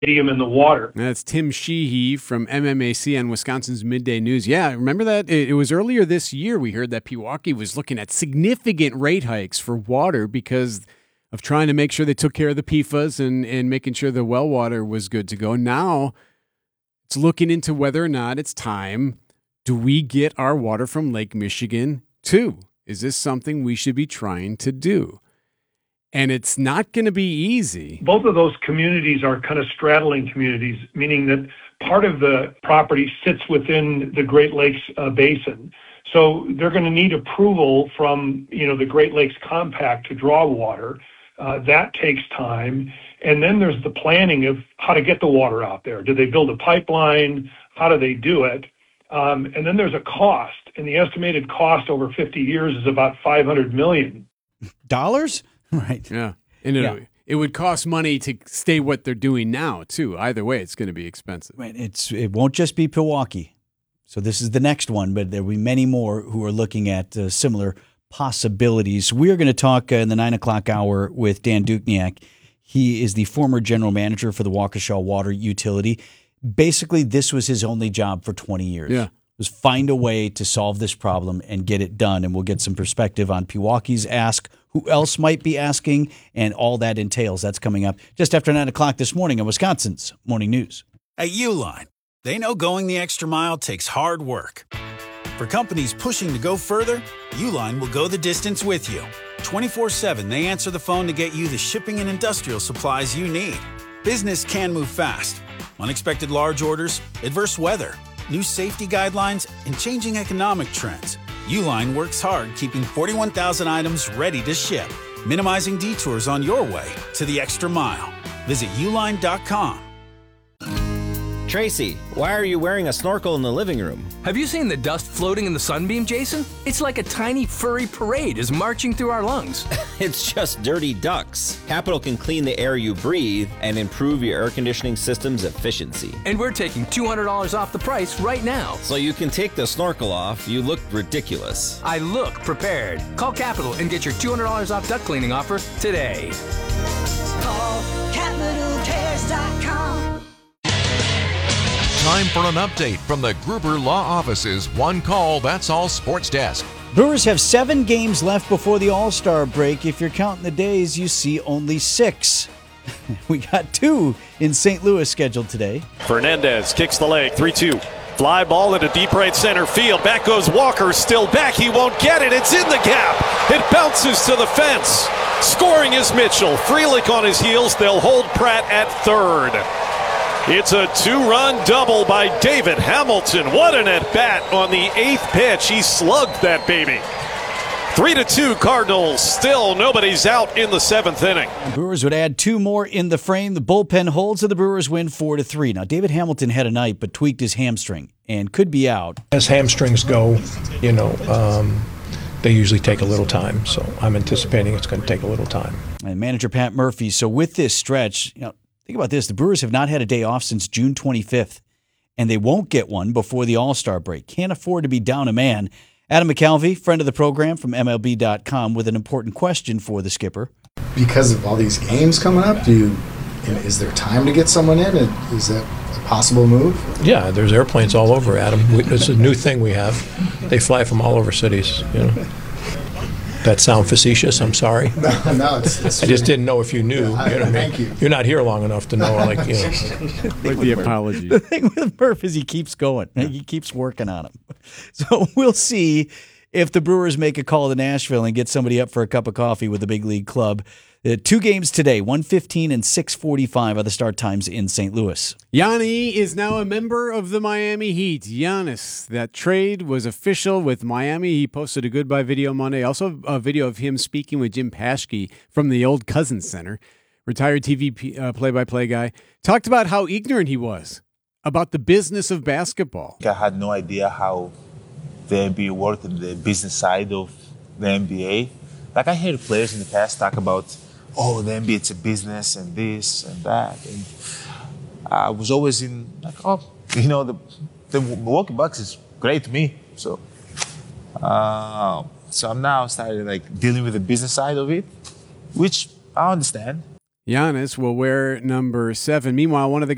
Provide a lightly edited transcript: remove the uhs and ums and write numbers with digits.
stadium in the water. That's Tim Sheehy from MMAC on Wisconsin's Midday News. Yeah, remember that? It was earlier this year we heard that Pewaukee was looking at significant rate hikes for water because of trying to make sure they took care of the PFAS and making sure the well water was good to go. Now it's looking into whether or not it's time. Do we get our water from Lake Michigan too? Is this something we should be trying to do? And it's not going to be easy. Both of those communities are kind of straddling communities, meaning that part of the property sits within the Great Lakes basin. So they're going to need approval from, the Great Lakes Compact to draw water. That takes time. And then there's the planning of how to get the water out there. Do they build a pipeline? How do they do it? And then there's a cost. And the estimated cost over 50 years is about $500 million. Dollars? Right. Yeah. And it would cost money to stay what they're doing now, too. Either way, it's going to be expensive. Right. It won't just be Pewaukee. So this is the next one, but there will be many more who are looking at similar possibilities. We are going to talk in the 9 o'clock hour with Dan Dukniak. He is the former general manager for the Waukesha Water Utility. Basically, this was his only job for 20 years. Yeah. Was find a way to solve this problem and get it done. And we'll get some perspective on Pewaukee's ask, who else might be asking, and all that entails. That's coming up just after 9 o'clock this morning on Wisconsin's Morning News. At Uline, they know going the extra mile takes hard work. For companies pushing to go further, Uline will go the distance with you. 24/7, they answer the phone to get you the shipping and industrial supplies you need. Business can move fast. Unexpected large orders, adverse weather, new safety guidelines, and changing economic trends. Uline works hard keeping 41,000 items ready to ship, minimizing detours on your way to the extra mile. Visit uline.com. Tracy, why are you wearing a snorkel in the living room? Have you seen the dust floating in the sunbeam, Jason? It's like a tiny furry parade is marching through our lungs. It's just dirty ducks. Capital can clean the air you breathe and improve your air conditioning system's efficiency. And we're taking $200 off the price right now. So you can take the snorkel off. You look ridiculous. I look prepared. Call Capital and get your $200 off duct cleaning offer today. Call CapitalCares.com. Time for an update from the Gruber Law Office's One Call, That's All Sports Desk. Brewers have 7 games left before the All-Star break. If you're counting the days, you see only 6. We got 2 in St. Louis scheduled today. Fernandez kicks the leg, 3-2. Fly ball into deep right center field. Back goes Walker, still back. He won't get it. It's in the gap. It bounces to the fence. Scoring is Mitchell. Frelick on his heels. They'll hold Pratt at third. It's a 2-run double by David Hamilton. What an at-bat on the 8th pitch. He slugged that baby. 3-2 Cardinals. Still nobody's out in the 7th inning. The Brewers would add 2 more in the frame. The bullpen holds, and the Brewers win 4-3. Now, David Hamilton had a night but tweaked his hamstring and could be out. As hamstrings go, they usually take a little time. So I'm anticipating it's going to take a little time. And manager Pat Murphy, so with this stretch, think about this. The Brewers have not had a day off since June 25th, and they won't get one before the All-Star break. Can't afford to be down a man. Adam McCalvey, friend of the program from MLB.com, with an important question for the skipper. Because of all these games coming up, is there time to get someone in? Is that a possible move? Yeah, there's airplanes all over, Adam. It's a new thing we have. They fly from all over cities, That sound facetious? I'm sorry. No, it's I just didn't know if you knew. Thank you. You're not here long enough to know, Like the apology. The thing with Murph is he keeps going. He keeps working on him. So we'll see if the Brewers make a call to Nashville and get somebody up for a cup of coffee with the big league club. 2 games today, 1:15 and 6:45 are the start times in St. Louis. Yanni is now a member of the Miami Heat. Giannis, that trade was official with Miami. He posted a goodbye video Monday. Also a video of him speaking with Jim Paschke from the old Cousins Center, retired TV play-by-play guy. Talked about how ignorant he was about the business of basketball. I had no idea how the NBA worked and the business side of the NBA. Like I heard players in the past talk about, the NBA, it's a business and this and that. And I was always in, the Milwaukee Bucks is great to me. So I'm now started dealing with the business side of it, which I understand. Giannis will wear number 7. Meanwhile, one of the